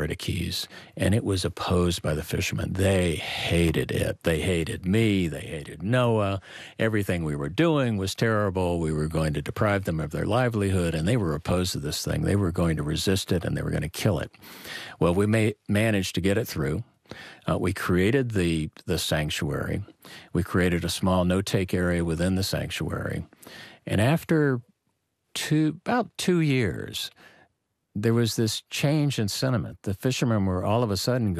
Florida Keys, and it was opposed by the fishermen. They hated it. They hated me. They hated Noah. Everything we were doing was terrible. We were going to deprive them of their livelihood, and they were opposed to this thing. They were going to resist it, and they were going to kill it. Well, we managed to get it through. We created the sanctuary. We created a small no-take area within the sanctuary. And after about 2 years, there was this change in sentiment. The fishermen were all of a sudden